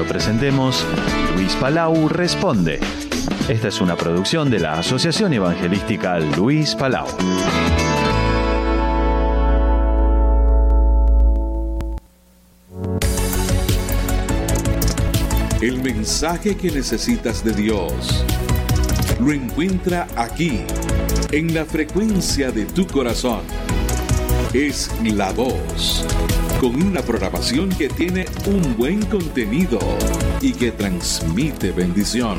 Presentemos Luis Palau Responde. Esta es una producción de la Asociación Evangelística Luis Palau. El mensaje que necesitas de Dios lo encuentra aquí, en la frecuencia de tu corazón. Es La Voz, con una programación que tiene un buen contenido y que transmite bendición.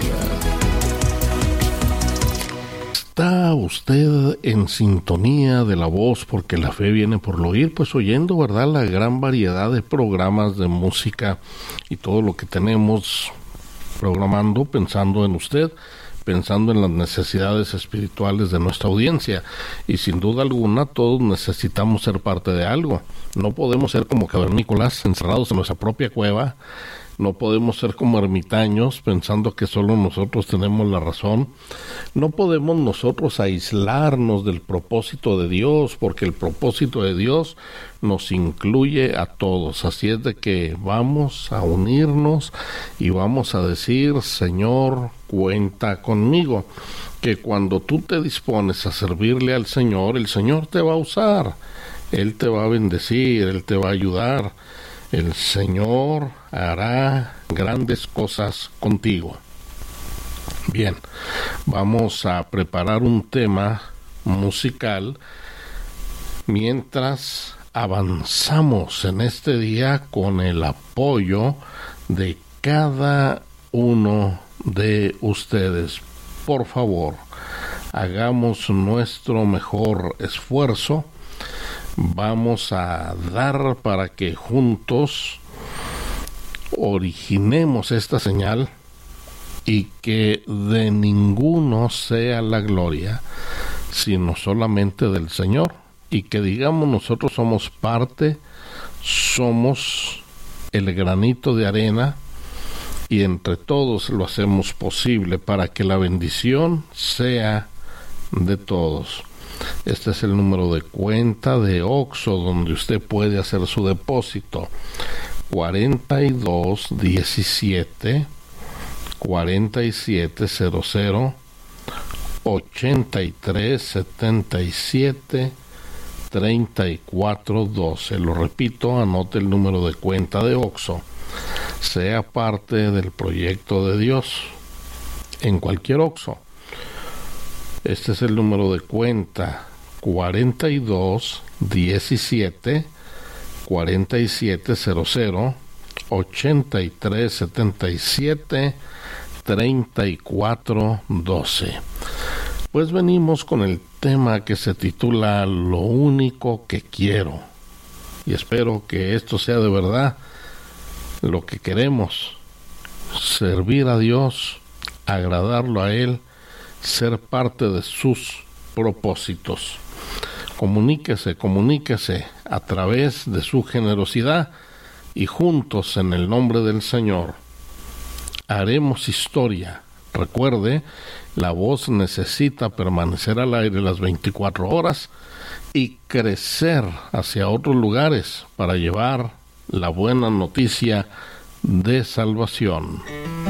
¿Está usted en sintonía de La Voz porque la fe viene por lo oír? Pues oyendo, ¿verdad?, la gran variedad de programas de música y todo lo que tenemos programando, pensando en usted, pensando en las necesidades espirituales de nuestra audiencia. Y sin duda alguna todos necesitamos ser parte de algo. No podemos ser como cavernícolas encerrados en nuestra propia cueva. No podemos ser como ermitaños pensando que solo nosotros tenemos la razón. No podemos nosotros aislarnos del propósito de Dios, porque el propósito de Dios nos incluye a todos. Así es de que vamos a unirnos y vamos a decir: Señor, cuenta conmigo. Que cuando tú te dispones a servirle al Señor, el Señor te va a usar. Él te va a bendecir, Él te va a ayudar. El Señor hará grandes cosas contigo. Bien, vamos a preparar un tema musical mientras avanzamos en este día con el apoyo de cada uno de ustedes. Por favor, hagamos nuestro mejor esfuerzo. Vamos a dar para que juntos originemos esta señal y que de ninguno sea la gloria, sino solamente del Señor, y que digamos nosotros somos parte, somos el granito de arena, y entre todos lo hacemos posible para que la bendición sea de todos. Este es el número de cuenta de Oxxo donde usted puede hacer su depósito: 4217 4700 8377 3412. Lo repito, anote el número de cuenta de Oxxo. Sea parte del proyecto de Dios en cualquier Oxxo. Este es el número de cuenta: 4217 4700 8377 3412. Pues venimos con el tema que se titula Lo único que quiero, y espero que esto sea de verdad lo que queremos: servir a Dios, agradarlo a Él, ser parte de sus propósitos. Comuníquese a través de su generosidad, y juntos en el nombre del Señor haremos historia. Recuerde, La Voz necesita permanecer al aire las 24 horas y crecer hacia otros lugares para llevar la buena noticia de salvación.